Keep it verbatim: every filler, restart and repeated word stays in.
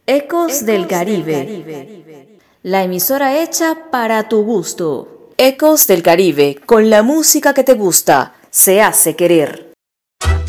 Ecos del Caribe, la emisora hecha para tu gusto. Ecos del Caribe, con la música que te gusta, se hace querer.